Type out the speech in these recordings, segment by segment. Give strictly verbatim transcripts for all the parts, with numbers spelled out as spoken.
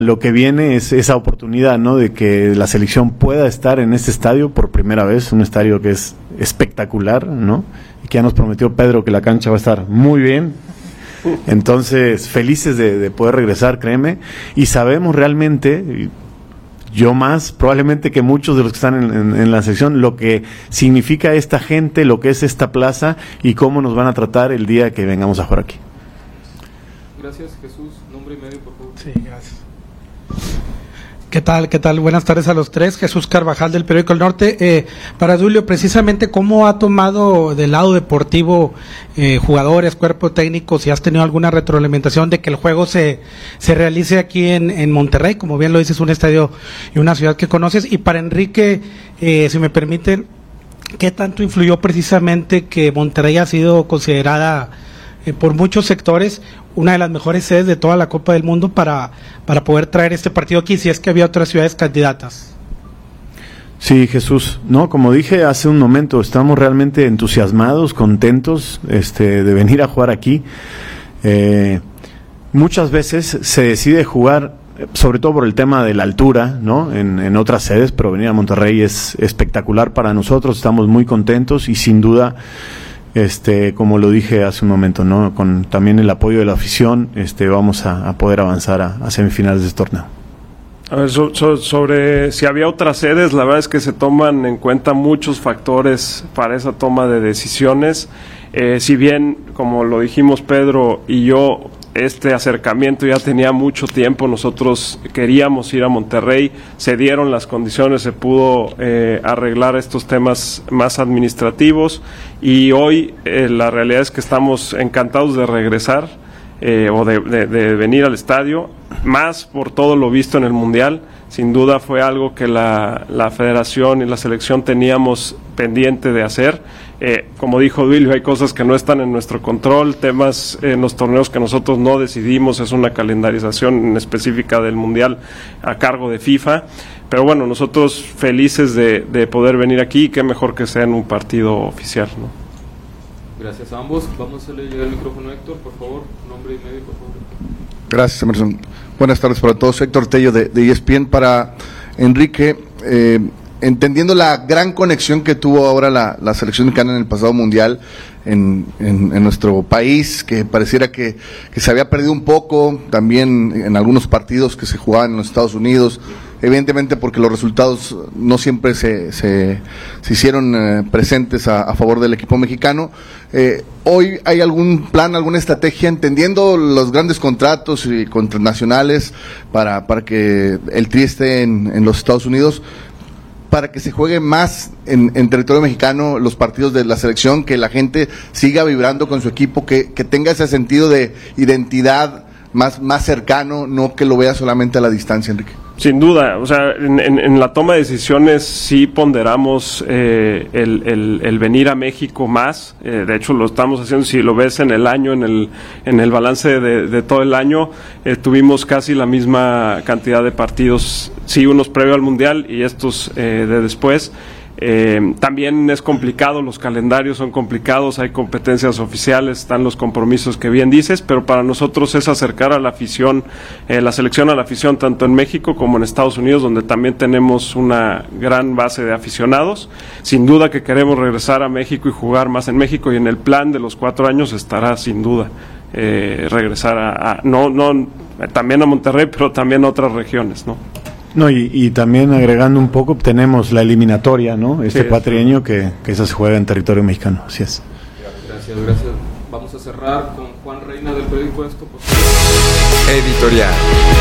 Lo que viene es esa oportunidad, ¿no? De que la selección pueda estar en este estadio por primera vez, un estadio que es espectacular, ¿no? Y que ya nos prometió Pedro que la cancha va a estar muy bien. Entonces, felices de, de poder regresar, créeme, y sabemos realmente, yo más probablemente que muchos de los que están en, en, en la sección, lo que significa esta gente, lo que es esta plaza y cómo nos van a tratar el día que vengamos a jugar aquí. Gracias, Jesús. Nombre y medio, por favor. Sí, gracias. ¿Qué tal? ¿Qué tal? Buenas tardes a los tres. Jesús Carvajal del Periódico El Norte. Eh, para Duilio, precisamente, ¿cómo ha tomado del lado deportivo eh, jugadores, cuerpo técnico, si has tenido alguna retroalimentación de que el juego se, se realice aquí en, en Monterrey? Como bien lo dices, un estadio y una ciudad que conoces. Y para Enrique, eh, si me permiten, ¿qué tanto influyó precisamente que Monterrey ha sido considerada eh, por muchos sectores una de las mejores sedes de toda la Copa del Mundo para, para poder traer este partido aquí, si es que había otras ciudades candidatas? Sí, Jesús, no, como dije hace un momento, estamos realmente entusiasmados, contentos este, de venir a jugar aquí. Eh, muchas veces se decide jugar, sobre todo por el tema de la altura, ¿no? En, en otras sedes, pero venir a Monterrey es espectacular para nosotros, estamos muy contentos y sin duda, este, como lo dije hace un momento, ¿no? Con también el apoyo de la afición, este, vamos a, a poder avanzar a, a semifinales de este torneo. A ver, so, so, sobre si había otras sedes, la verdad es que se toman en cuenta muchos factores para esa toma de decisiones. Eh, si bien, como lo dijimos Pedro y yo, este acercamiento ya tenía mucho tiempo, nosotros queríamos ir a Monterrey, se dieron las condiciones, se pudo eh, arreglar estos temas más administrativos y hoy eh, la realidad es que estamos encantados de regresar eh, o de, de, de venir al estadio, más por todo lo visto en el Mundial. Sin duda fue algo que la, la federación y la selección teníamos pendiente de hacer. Eh, como dijo Duilio, hay cosas que no están en nuestro control, temas en los torneos que nosotros no decidimos, es una calendarización específica del Mundial a cargo de FIFA. Pero bueno, nosotros felices de, de poder venir aquí, y qué mejor que sea en un partido oficial, ¿no? Gracias a ambos. Vamos a leer el micrófono a Héctor, por favor. Nombre y medio, por favor. Gracias, Emerson. Buenas tardes para todos. Héctor Tello de, de E S P N. Para Enrique, eh, entendiendo la gran conexión que tuvo ahora la, la selección mexicana en el pasado mundial en, en, en nuestro país, que pareciera que, que se había perdido un poco, también en algunos partidos que se jugaban en los Estados Unidos, evidentemente porque los resultados no siempre se, se, se hicieron eh, presentes a, a favor del equipo mexicano. Eh, ¿Hoy hay algún plan, alguna estrategia, entendiendo los grandes contratos y nacionales para, para que el Tri esté en, en los Estados Unidos, para que se juegue más en, en territorio mexicano los partidos de la selección, que la gente siga vibrando con su equipo, que, que tenga ese sentido de identidad más, más cercano, no que lo vea solamente a la distancia, Enrique? Sin duda, o sea, en, en, en la toma de decisiones sí ponderamos eh, el, el, el venir a México más, eh, de hecho lo estamos haciendo, si lo ves en el año, en el, en el balance de, de todo el año, eh, tuvimos casi la misma cantidad de partidos, sí, unos previo al Mundial y estos eh, de después. Eh, también es complicado, los calendarios son complicados, hay competencias oficiales, están los compromisos que bien dices, pero para nosotros es acercar a la afición, eh, la selección a la afición tanto en México como en Estados Unidos, donde también tenemos una gran base de aficionados. Sin duda que queremos regresar a México y jugar más en México, y en el plan de los cuatro años estará sin duda eh, regresar a, a no, no, también a Monterrey, pero también a otras regiones, ¿no? No, y, y también agregando un poco, tenemos la eliminatoria, ¿no? Este sí, cuatrienio que, que esa se juega en territorio mexicano, así es. Gracias, gracias. Vamos a cerrar con Juan Reina del periódico Esto, por favor. Editorial.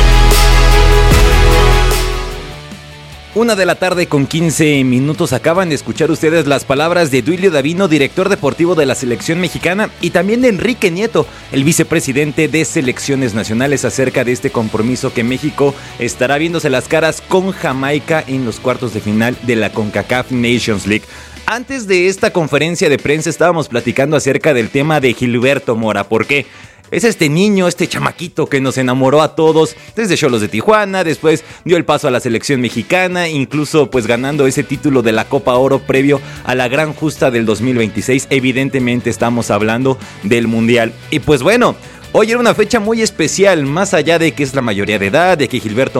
Una de la tarde con quince minutos. Acaban de escuchar ustedes las palabras de Duilio Davino, director deportivo de la selección mexicana, y también de Enrique Nieto, el vicepresidente de selecciones nacionales, acerca de este compromiso que México estará viéndose las caras con Jamaica en los cuartos de final de la CONCACAF Nations League. Antes de esta conferencia de prensa estábamos platicando acerca del tema de Gilberto Mora. ¿Por qué? Es este niño, este chamaquito que nos enamoró a todos desde Xolos de Tijuana, después dio el paso a la selección mexicana, incluso pues ganando ese título de la Copa Oro previo a la gran justa del dos mil veintiséis. Evidentemente estamos hablando del Mundial. Y pues bueno, Hoy era una fecha muy especial, más allá de que es la mayoría de edad, de que Gilberto